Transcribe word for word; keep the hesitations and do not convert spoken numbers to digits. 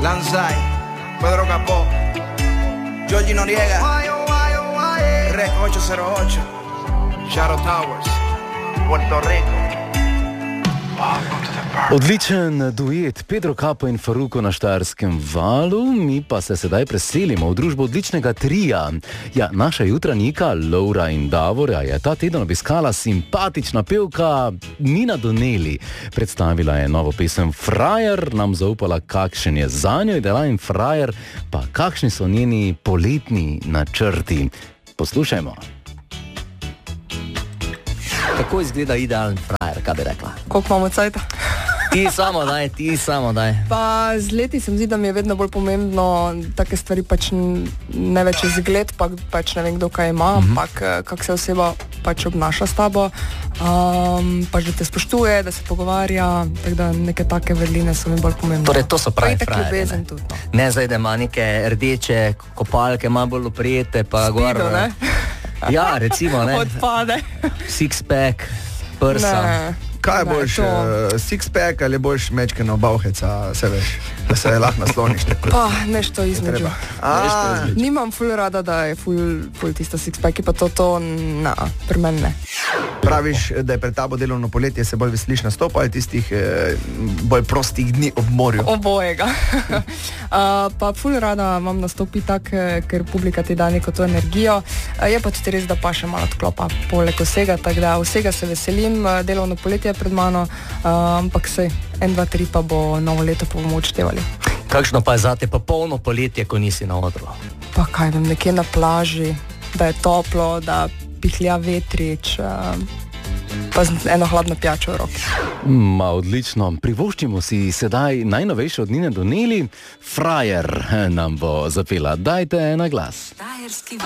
Lanzai, Pedro Capó, Georgie Noriega, Rec ocho cero ocho, Shadow Towers, Puerto Rico. Odličen duet Pedro Capo in Faruko na Štajerskem valu, mi pa se sedaj preselimo v družbo odličnega trija. Ja, naša jutranjika Laura in Davora je ta teden obiskala simpatična pevka Nina Doneli. Predstavila je novo pesem Frajer, nam zaupala, kakšen je zanjo idealen frajer, pa kakšni so njeni poletni načrti. Poslušajmo. Kako izgleda idealen frajer, kaj bi rekla? Koliko imamo cajta? Ti samo daj, ti samo daj. Pa z leti se mi zdi, da mi je vedno bolj pomembno, take stvari pač ne več izgled, pa pač ne vem, kdo kaj ima, Mhm. ampak kak se oseba pač obnaša s tabo, um, pač da te spoštuje, da se pogovarja, tako da neke take vrline so mi bolj pomembne. Torej, to so pravi Pa itak frajerji, ljubezen ne? tudi, no. Ne zdaj, da ima neke rdeče kopalke, malo bolj oprijete, pa gor. Speedo, ne? Ja, recimo, ne. Odpade. Six pack, prsa. Ne. Kaj je Ne, boljš, to- uh, six-pack ali je boljš mečkeno bavheca, se veš, da se lahko nasloniš? Pa nešto između. A, Nimam ful rada, da je ful, ful tista six-packi, pa to, to, na, pri meni ne. praviš, da je pred tabo delovno poletje, se bolj veseliš nastopa ali tistih eh, bolj prostih dni ob morju? Obojega. uh, pa ful rada imam nastopi tak, eh, ker publika ti da neko to energijo. Uh, je pa tudi res, da pa še malo odklopa poleg vsega, tako da vsega se veselim, uh, delovno poletje je pred mano, uh, ampak sej, en, dva, tri pa bo novo leto, pa bomo odštevali. Kakšno pa je zate pa polno poletje, ko nisi na odru? Pa kaj vem, nekje na plaži, da je toplo, da pihlja vetrič, uh, pa z eno hladno pijačo v roki. Ma, odlično. Privoščimo si sedaj najnovejše od Nine Doneli. Frajer nam bo zapela. Dajte na glas. Štajerski